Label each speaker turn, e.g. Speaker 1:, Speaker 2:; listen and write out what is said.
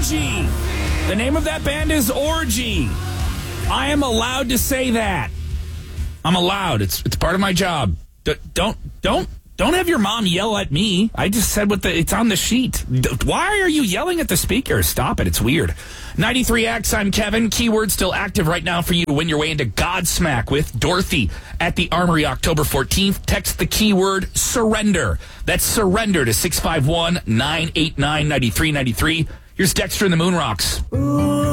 Speaker 1: Orgy. The name of that band is Orgy. I am allowed to say that. I'm allowed. It's part of my job. Don't have your mom yell at me. I just said it's on the sheet. Why are you yelling at the speaker? Stop it. It's weird. 93X, I'm Kevin. Keyword still active right now for you to win your way into Godsmack with Dorothy at the Armory October 14th. Text the keyword surrender. That's surrender to 651-989-9393. Here's Dexter and the Moon Rocks.